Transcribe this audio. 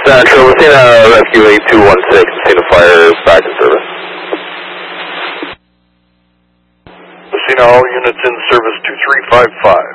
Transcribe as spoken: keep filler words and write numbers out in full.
Central, Messina Rescue eight two one six, Messina Fire back in service. Messina, all units in service two three five five.